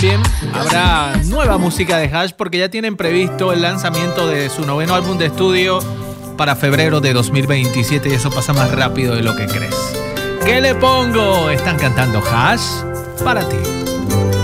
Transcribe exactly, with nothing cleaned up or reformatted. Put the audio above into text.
también habrá nueva música de Hash porque ya tienen previsto el lanzamiento de su noveno álbum de estudio para febrero de dos mil veintisiete y eso pasa más rápido de lo que crees. ¿Qué le pongo? Están cantando Hash para ti.